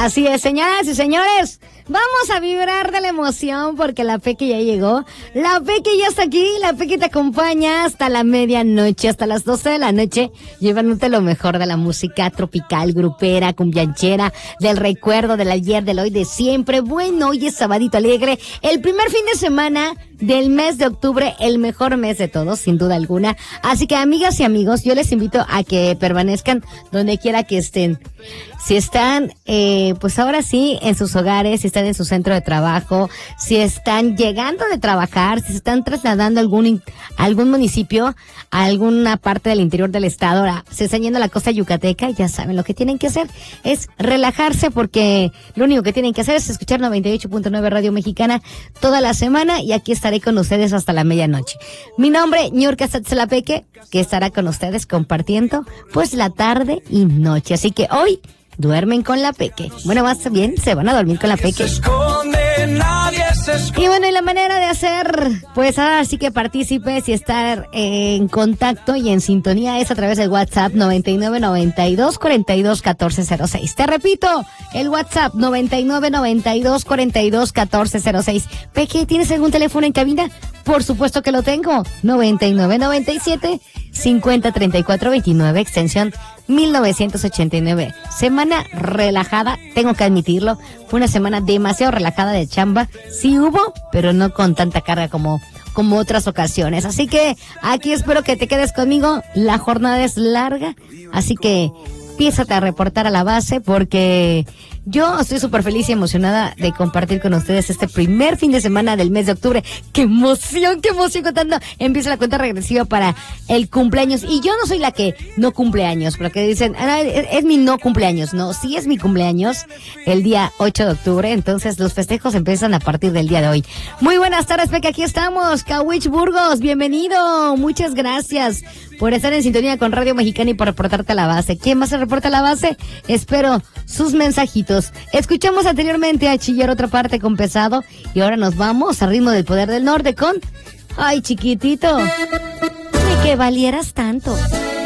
Así es, señoras y señores, vamos a vibrar de la emoción porque la Peque ya llegó, la Peque ya está aquí, la Peque te acompaña hasta la medianoche, hasta las 12 de la noche, llevándote lo mejor de la música tropical, grupera, cumbianchera, del recuerdo, del ayer, del hoy, de siempre. Bueno, hoy es sabadito alegre, el primer fin de semana del mes de octubre, el mejor mes de todos, sin duda alguna. Así que, amigas y amigos, yo les invito a que permanezcan donde quiera que estén. Si están, pues ahora sí, en sus hogares, si están en su centro de trabajo, si están llegando de trabajar, si se están trasladando a algún municipio, a alguna parte del interior del estado, ahora se están yendo a la costa yucateca, ya saben lo que tienen que hacer es relajarse, porque lo único que tienen que hacer es escuchar 98.9 Radio Mexicana toda la semana, y aquí estaré con ustedes hasta la medianoche. Mi nombre, Niurka Satzlapeque, que estará con ustedes compartiendo pues la tarde y noche. Así que hoy duermen con la Peque. Bueno, más bien se van a dormir con la Peque. Y bueno, y la manera de hacer, pues ahora sí que partícipes y estar en contacto y en sintonía es a través del WhatsApp 9992421406. Te repito, el WhatsApp 9992421406. Peque, ¿tienes algún teléfono en cabina? Por supuesto que lo tengo. 9997-503429, extensión 1989. Semana relajada, tengo que admitirlo. Fue una semana demasiado relajada de chamba. Sí hubo, pero no con tanta carga como otras ocasiones. Así que aquí espero que te quedes conmigo. La jornada es larga, así que empiézate a reportar a la base, porque yo estoy súper feliz y emocionada de compartir con ustedes este primer fin de semana del mes de octubre. ¡Qué emoción contando! Empieza la cuenta regresiva para el cumpleaños. Y yo no soy la que no cumple años, porque dicen, es mi no cumpleaños. No, sí es mi cumpleaños el día 8 de octubre, entonces los festejos empiezan a partir del día de hoy. Muy buenas tardes, Peque, aquí estamos. Kawich Burgos, bienvenido. Muchas gracias por estar en sintonía con Radio Mexicana y por reportarte a la base. ¿Quién más se reporta a la base? Espero sus mensajitos. Escuchamos anteriormente a Chillar Otra Parte con Pesado, y ahora nos vamos a ritmo del Poder del Norte con Ay, chiquitito, ni que valieras tanto.